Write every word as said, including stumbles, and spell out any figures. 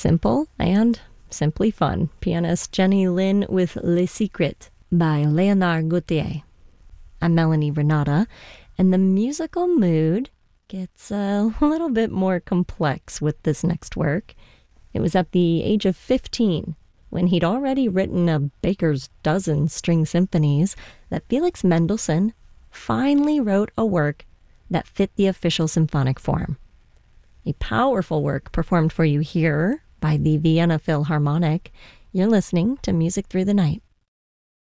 simple and simply fun. Pianist Jenny Lin with Le Secret by Leonard Gautier. I'm Melanie Renata, and the musical mood gets a little bit more complex with this next work. It was at the age of fifteen, when he'd already written a baker's dozen string symphonies, that Felix Mendelssohn finally wrote a work that fit the official symphonic form. A powerful work performed for you here by the Vienna Philharmonic. You're listening to Music Through the Night.